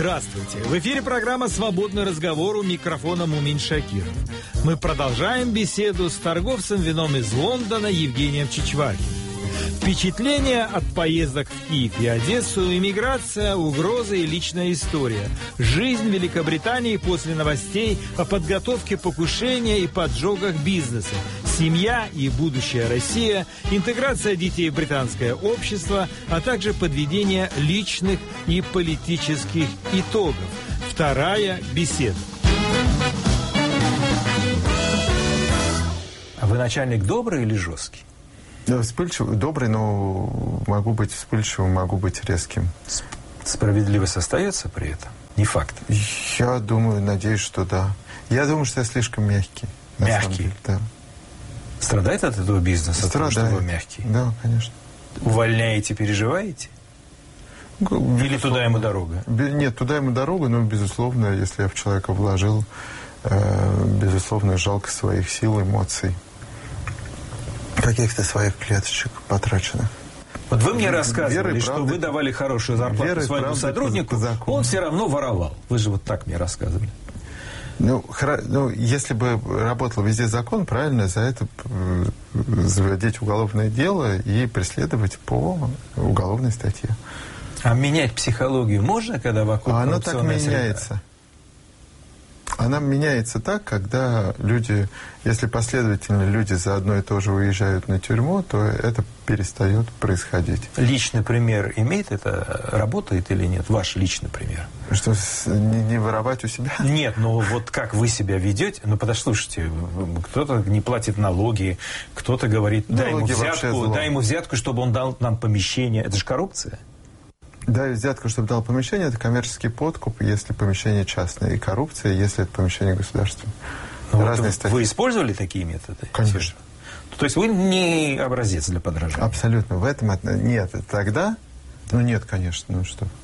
Здравствуйте! В эфире программа «Свободный разговор», у микрофона Мумин Шакиров. Мы продолжаем беседу с торговцем вином из Лондона Евгением Чичваркиным. Впечатления от поездок в Киев и Одессу, иммиграция, угрозы и личная история. Жизнь Великобритании после новостей о подготовке покушения и поджогах бизнеса. Семья и будущая Россия, интеграция детей в британское общество, а также подведение личных и политических итогов. Вторая беседа. А вы начальник добрый или жесткий? Да, вспыльчивый, добрый, но могу быть вспыльчивым, могу быть резким. Справедливость остается при этом? Не факт. Я думаю, надеюсь, что да. Я думаю, что я слишком мягкий. Мягкий? Да. Страдает от этого бизнеса? Страдает. От того, что вы мягкий? Да, конечно. Увольняете, переживаете? Или туда ему дорога? Нет, туда ему дорога, но, безусловно, если я в человека вложил, безусловно, жалко своих сил, эмоций, каких-то своих клеточек потраченных. Вот вы мне рассказывали, что вы давали хорошую зарплату своему сотруднику, он все равно воровал. Вы же вот так мне рассказывали. Ну, если бы работал везде закон, правильно, за это заводить уголовное дело и преследовать по уголовной статье. А менять психологию можно, когда вокруг она так меняется. Среда? Она меняется так, когда люди, если последовательно люди за одно и то же уезжают на тюрьму, то это перестает происходить. Личный пример имеет это? Работает или нет? Ваш личный пример. Что, не воровать у себя? Нет, ну вот как вы себя ведете? Ну, послушайте, кто-то не платит налоги, кто-то говорит, дай ему взятку, чтобы он дал нам помещение. Это же коррупция. Да, взятку, чтобы дал помещение, это коммерческий подкуп, если помещение частное, и коррупция, если это помещение государственное. Вот вы использовали такие методы? Конечно. То есть вы не образец для подражания? Абсолютно. В этом нет. Тогда? Ну нет, конечно. Ну что?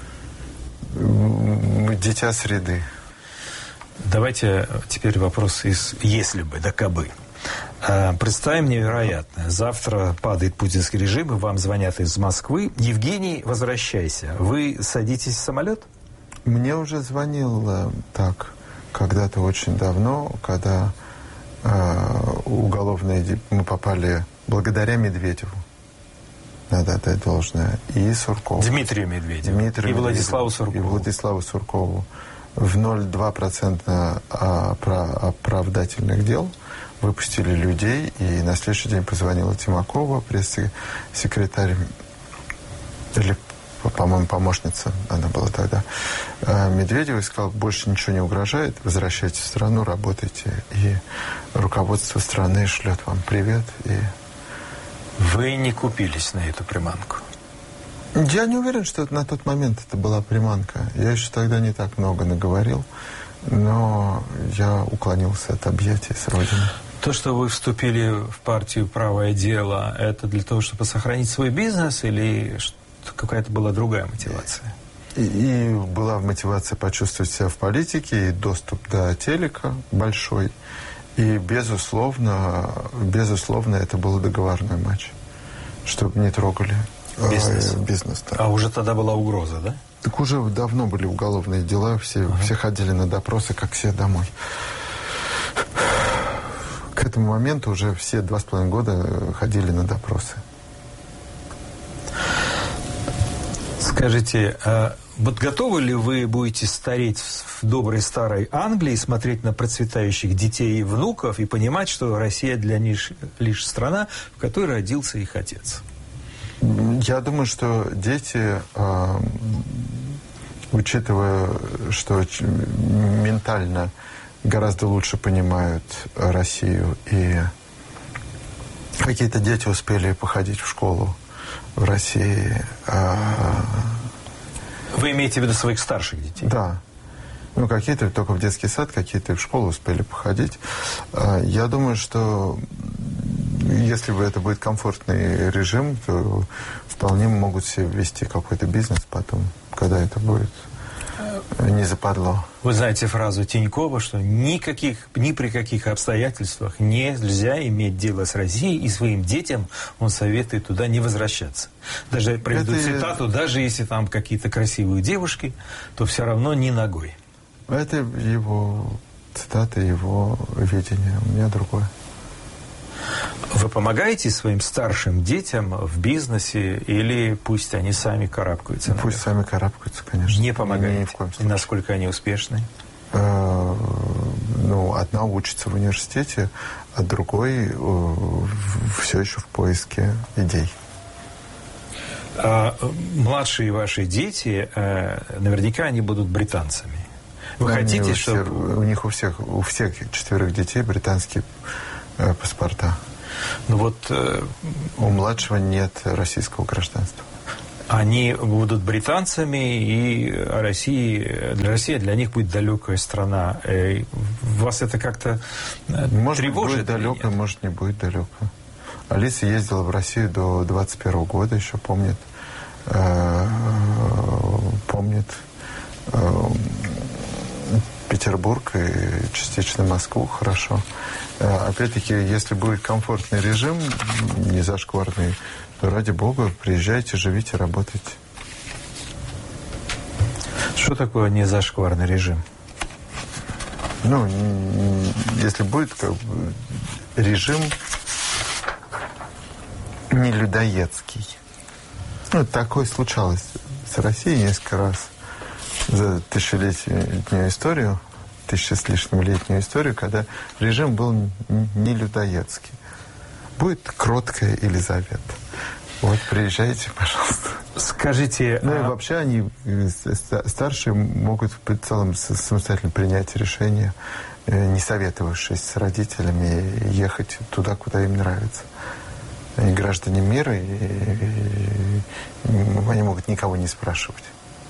Мы дитя среды. Давайте теперь вопрос из «если бы», да кабы. Представим невероятное. Завтра падает путинский режим, и вам звонят из Москвы. Евгений, возвращайся. Вы садитесь в самолет? Мне уже звонил так когда-то очень давно, когда мы попали благодаря Медведеву. Надо отдать должное. И Суркову. Дмитрию Медведеву. И Владиславу Суркову. И Владиславу Суркову. В 0,2% оправдательных дел выпустили людей, и на следующий день позвонила Тимакова, пресс-секретарь, или, по-моему, помощница, она была тогда, Медведева, и сказала, больше ничего не угрожает, возвращайтесь в страну, работайте, и руководство страны шлет вам привет. И... Вы не купились на эту приманку? Я не уверен, что на тот момент это была приманка. Я еще тогда не так много наговорил, но я уклонился от объятий с Родины. То, что вы вступили в партию «Правое дело», это для того, чтобы сохранить свой бизнес, или какая-то была другая мотивация? И была мотивация почувствовать себя в политике, и доступ до телека большой. И, безусловно, это был договорной матч, чтобы не трогали бизнес. Да. А уже тогда была угроза, да? Так уже давно были уголовные дела, все ходили на допросы, как все домой. К этому моменту уже все 2,5 года ходили на допросы. Скажите, вот готовы ли вы будете стареть в доброй старой Англии, смотреть на процветающих детей и внуков и понимать, что Россия для них лишь страна, в которой родился их отец? Я думаю, что дети, учитывая, что ментально гораздо лучше понимают Россию, и какие-то дети успели походить в школу в России. Вы имеете в виду своих старших детей? Да. Ну, какие-то только в детский сад, какие-то в школу успели походить. Я думаю, что если бы это будет комфортный режим, то вполне могут себе вести какой-то бизнес потом, когда это будет не западло. Вы знаете фразу Тинькова, что ни при каких обстоятельствах нельзя иметь дело с Россией, и своим детям он советует туда не возвращаться. Даже приведу цитату, даже если там какие-то красивые девушки, то все равно ни ногой. Это его цитата, его видение. У меня другое. Вы помогаете своим старшим детям в бизнесе или пусть они сами карабкаются? Пусть сами карабкаются, конечно. Не помогаете? Ни в коем случае. И насколько они успешны? Одна учится в университете, а другой все еще в поиске идей. А младшие ваши дети, наверняка они будут британцами. Вы хотите, чтобы... У всех 4 детей британские паспорта. Ну вот, у младшего нет российского гражданства. Они будут британцами, и Россия для них будет далекая страна. Вас это как-то может тревожит? Может, будет далеко, может, не будет далеко. Алиса ездила в Россию до 21 года, еще помнит Петербург и частично Москву хорошо. Опять-таки, если будет комфортный режим, не зашкварный, то, ради бога, приезжайте, живите, работайте. Что такое не зашкварный режим? Если будет режим не людоедский. Такое случалось с Россией несколько раз за тысячелетнюю историю, 1000 с лишним летнюю историю, когда режим был не людоедский. Будет кроткая Елизавета. Вот, приезжайте, пожалуйста. Скажите... И вообще они, старшие, могут в целом самостоятельно принять решение, не советовавшись с родителями, ехать туда, куда им нравится. Они граждане мира, и они могут никого не спрашивать.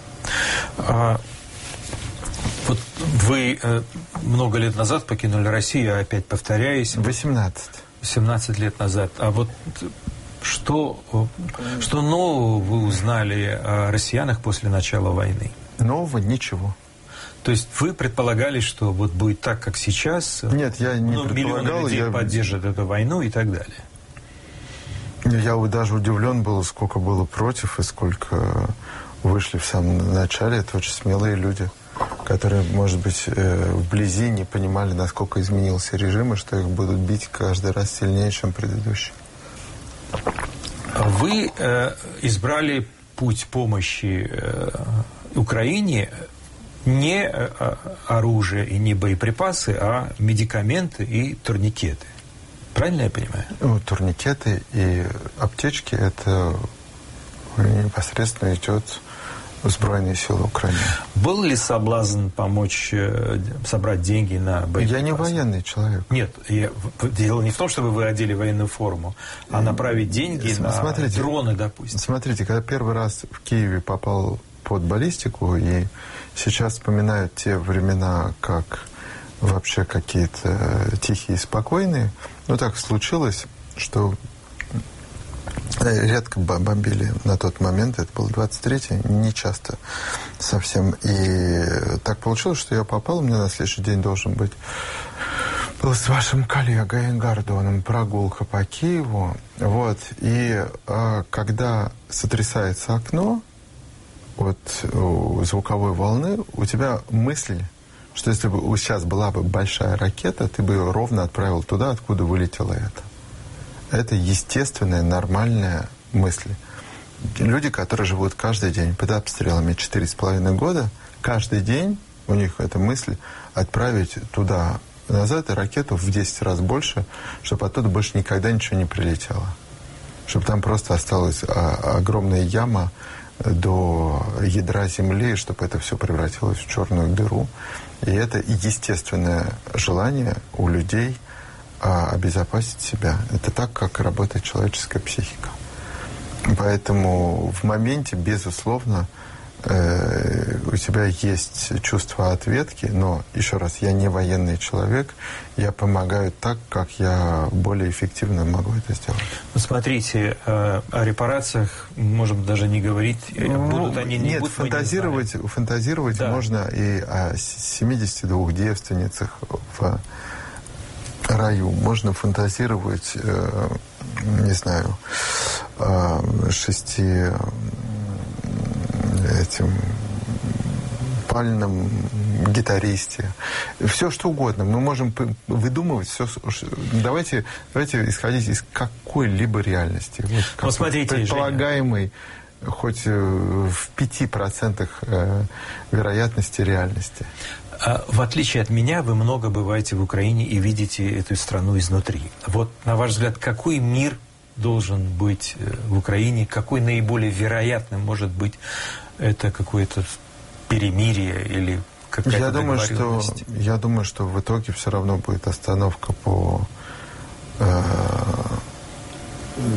Вот вы много лет назад покинули Россию, опять повторяюсь. 18 лет назад. А вот что нового вы узнали о россиянах после начала войны? Нового ничего. То есть вы предполагали, что вот будет так, как сейчас? Нет, я не предполагал. Миллионы людей поддержат эту войну и так далее. Я даже удивлен был, сколько было против и сколько вышли в самом начале. Это очень смелые люди, которые, может быть, вблизи не понимали, насколько изменился режим, и что их будут бить каждый раз сильнее, чем предыдущий. Вы избрали путь помощи Украине не оружие и не боеприпасы, а медикаменты и турникеты. Правильно я понимаю? Турникеты и аптечки – это непосредственно идет в Сбройные силы Украины. Был ли соблазн помочь собрать деньги на боеприпасы? Я не военный человек. Нет, дело не в том, чтобы вы одели военную форму, а направить деньги на дроны, допустим. Смотрите, когда первый раз в Киеве попал под баллистику, и сейчас вспоминают те времена, как вообще какие-то тихие и спокойные, так случилось, что редко бомбили на тот момент, это был 23-й, не часто совсем. И так получилось, что я попал, у меня на следующий день должен быть был с вашим коллегой Гордоном прогулка по Киеву. Вот. И когда сотрясается окно от звуковой волны, у тебя мысль, что если бы сейчас была бы большая ракета, ты бы ее ровно отправил туда, откуда вылетела эта. Это естественная, нормальная мысль. Люди, которые живут каждый день под обстрелами 4,5 года, каждый день у них эта мысль отправить туда назад и ракету в 10 раз больше, чтобы оттуда больше никогда ничего не прилетело. Чтобы там просто осталась огромная яма до ядра Земли, чтобы это все превратилось в черную дыру. И это естественное желание у людей обезопасить себя. Это так, как работает человеческая психика. Поэтому в моменте, безусловно, у тебя есть чувство ответки, но, еще раз, я не военный человек, я помогаю так, как я более эффективно могу это сделать. Ну, смотрите, о репарациях можем даже не говорить, будут они, не нет, будут, фантазировать да. Можно и о 72 девственницах в раю. Можно фантазировать, не знаю, 6 этим пальном гитаристе. Все что угодно. Мы можем выдумывать все. Давайте исходить из какой-либо реальности. Вот смотрите, предполагаемой хоть в 5% вероятности реальности. В отличие от меня, вы много бываете в Украине и видите эту страну изнутри. Вот, на ваш взгляд, какой мир должен быть в Украине, какой наиболее вероятным может быть это какое-то перемирие или какая-то договоренность? Я думаю, что в итоге все равно будет остановка по,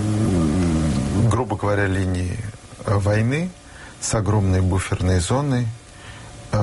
грубо говоря, линии войны с огромной буферной зоной,